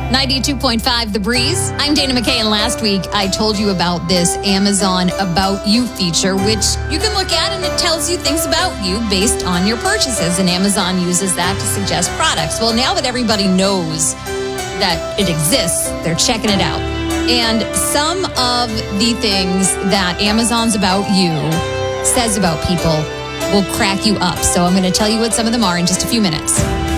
92.5 The Breeze. I'm Dana McKay, and last week I told you about this Amazon About You feature, which you can look at and it tells you things about you based on your purchases, and Amazon uses that to suggest products. Well, now that everybody knows that it exists, they're checking it out. And some of the things that Amazon's About You says about people will crack you up. So I'm going to tell you what some of them are in just a few minutes.